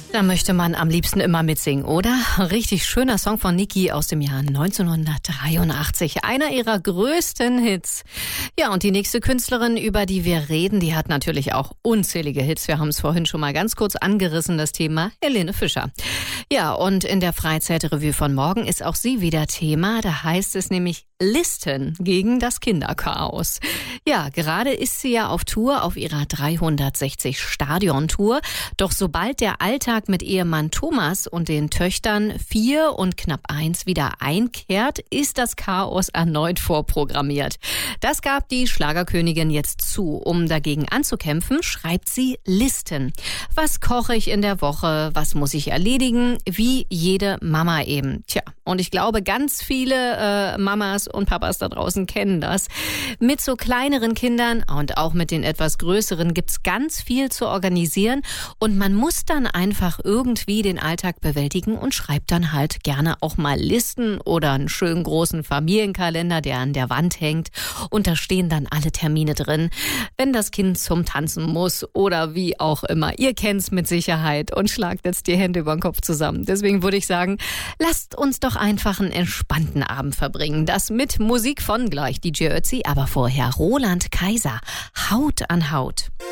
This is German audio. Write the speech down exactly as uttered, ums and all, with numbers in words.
Da möchte man am liebsten immer mitsingen, oder? Richtig schöner Song von Niki aus dem Jahr neunzehnhundertdreiundachtzig. Einer ihrer größten Hits. Ja, und die nächste Künstlerin, über die wir reden, die hat natürlich auch unzählige Hits. Wir haben es vorhin schon mal ganz kurz angerissen, das Thema Helene Fischer. Ja, und in der Freizeitrevue von morgen ist auch sie wieder Thema. Da heißt es nämlich Listen gegen das Kinderchaos. Ja, gerade ist sie ja auf Tour, auf ihrer dreihundertsechzig Stadion-Tour. Doch sobald der Alltag mit Ehemann Thomas und den Töchtern vier und knapp eins wieder einkehrt, ist das Chaos erneut vorprogrammiert. Das gab die Schlagerkönigin jetzt zu. Um dagegen anzukämpfen, schreibt sie Listen. Was koche ich in der Woche? Was muss ich erledigen? Wie jede Mama eben. Tja, und ich glaube, ganz viele äh, Mamas und Papas da draußen kennen das. Mit so kleineren Kindern und auch mit den etwas größeren gibt's ganz viel zu organisieren und man muss dann einfach irgendwie den Alltag bewältigen und schreibt dann halt gerne auch mal Listen oder einen schönen großen Familienkalender, der an der Wand hängt und da stehen dann alle Termine drin, wenn das Kind zum Tanzen muss oder wie auch immer. Ihr kennt's mit Sicherheit und schlagt jetzt die Hände über den Kopf zusammen. Deswegen würde ich sagen, lasst uns doch einfach einen entspannten Abend verbringen. Das mit Musik von gleich D J Ötzi, aber vorher Roland Kaiser. Haut an Haut.